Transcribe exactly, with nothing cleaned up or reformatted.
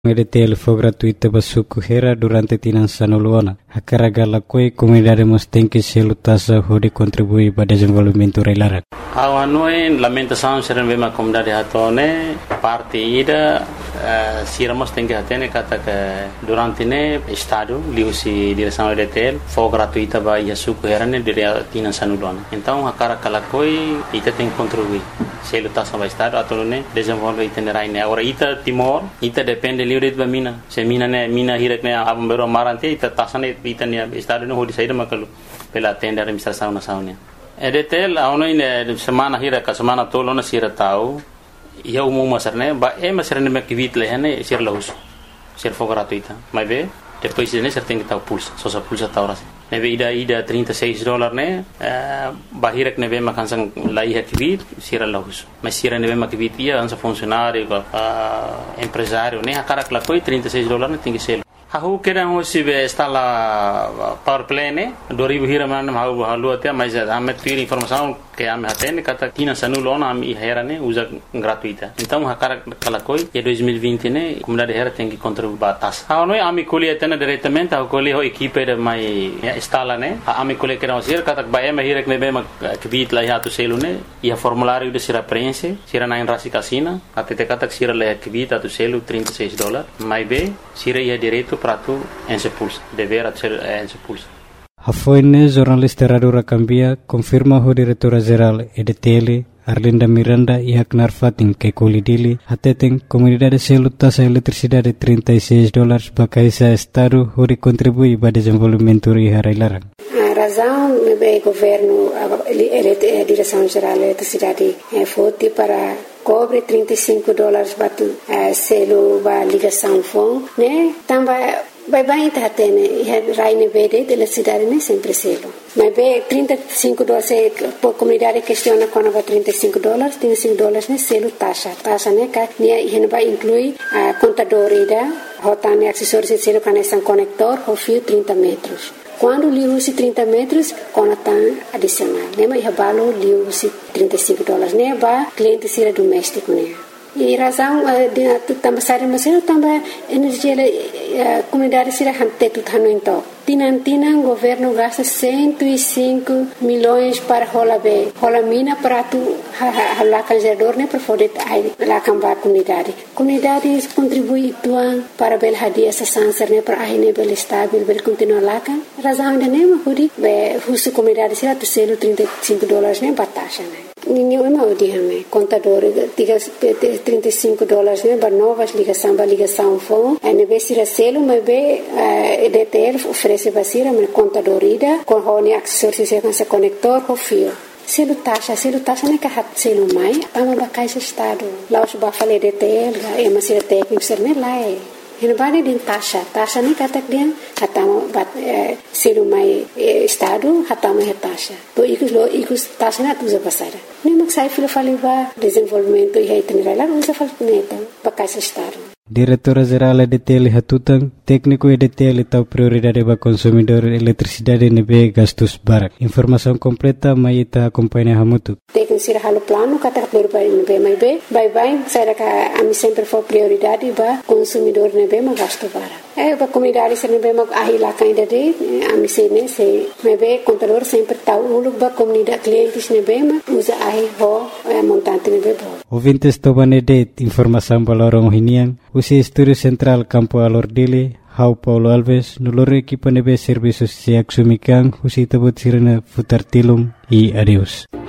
Medetele foi gratuita basuku hera durante tinan sanuluana. Hakaragala koi comunidade mostenke selu tasa hode contribui para desenvolvimento reilarak. Awanoi lamentação serem bem a comunidade hatone parte ida uh, sira mostenke hatene kata que durante ne estado liusi direção Edetel foi gratuita ba yasuku hera ne dire tinan sanuluana. Então hakaragala koi ita tem contribuir. Selu tasa ba estado atolone desenvolve itinerai ne. Agora ita Timor ita depende livre de mina. Se mina ne mina hirak ne abambero marante ita tasane ita ne estado no hodi saída makalu pela tenda administração nacional. Edetel auno ine semana hirak ka semana tolo na sira tau ia umum masarne ba e masarne me kivit le hene sir laus sir fo gratuita. Mas be depois ne ser tem que tau pulsa só sa pulsa tauras. Nebe ida ida trinta e seis dólares ne ba hirak nebe makansang lai hakivit sira laus. Mas sira nebe makivit ia ansa funcionário empresário ne hakarak la koi trinta e seis dólares tem que ser. Hahu kira hosi be stala power play ne dua ribu hira manam hahu halu atia mas ame tiri informação que ame hatene kata tina sanulona ame hera ne usa gratuita. Então hakara kala koi e dois mil e vinte ne comunidade hera tem que contribuir batas. Ha noi ame koli atena diretamente ha koli ho equipe de mai stala ne ame koli kira hosir kata ba eme hira ne be ma kvit la hatu selu ne ia formulário de sira prense sira na rasi casina atete kata sira la kvit atu selu trinta e seis dólares mai be sira ia direito prato en se pulsa dever a ser en se pulsa. Hafoine jornalista Radura Cambia confirma o diretora geral Edetel Arlinda Miranda e Haknar Fatin que colidili hateten comunidade selu tasa eletricidade trinta e seis dólares para esse estado hori contribui para desenvolvimento e harailaran. A razão do governo a direção geral da eletricidade é forte para cobre trinta e cinco dólares para selo para ligação fone, né? Também vai bem tá tendo raine verde de eletricidade né sempre selo. Mas bem trinta e cinco dólares por comunidade questiona quando vai trinta e cinco dólares, trinta e cinco dólares né selo taxa, taxa né que né vai incluir a contador ida, rotane acessórios de selo conexão conector, o fio trinta metros. Quando liu-se trinta metros, conta adicional. Lembra que valo liu-se trinta e cinco dólares, né? Ba cliente sira doméstico, né? E razão de também sair mas eu também energia comunidade sira hante tudo hano então. Tinan tinan governo gasta cento e cinco milhões para rola be rola mina para tu hala canjador né para poder lá cambar comunidade. Comunidade contribui tuan para bel hadia essa sanser né para aí bel estável bel continuar lá kan. Razão ainda nem mahuri be husu comunidade sira tu selo trinta e cinco dólares né batasha né. Ninguém mau dihame contador tiga trinta e cinco dólares né para novas ligação para ligação fone. Aí be sira selo mas be Edetel oferece basira mas contador ida com hone acessórios com esse conector o fio. Selo taxa, selo taxa não é que hat selo mai, tama bakai se estado. Lá os bafale Edetel, é mas sira técnico ser né lá é. Ele vai de taxa, taxa nem kata dia, hatama bat selo mai estado, hatama é taxa. To ikus lo ikus taxa na tuza pasara. Nem mak sai filo fali ba desenvolvimento e itinerário lá usa fal neta, bakai se estado. Diretora Geral Edetel Hatutang, técnico Edetel tau prioridade para consumidor eletricidade nebe gastos barak. Informação completa mai ita acompanha hamutu. Técnico sira halo plano kata prioridade nebe mai be, bye bye, sai ka ami sempre for prioridade ba consumidor nebe ma gasto barak. Eh ba comunidade sira nebe ma ahila kainda de ami se ne se nebe contador sempre tau uluk ba comunidade clientes nebe ma usa ahi ho montante nebe bo. Ouvintes tobanede informação balorong hiniang usi Estúdio Central Campo Alordile, Hau Paulo Alves, noloro equipa nebe serviços siak sumikan, usi tabut sirena futar tilum e adeus.